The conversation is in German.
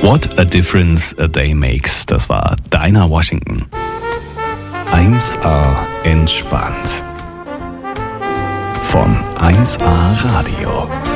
What a Difference a Day Makes. Das war Dinah Washington. 1A entspannt. Von 1A Radio.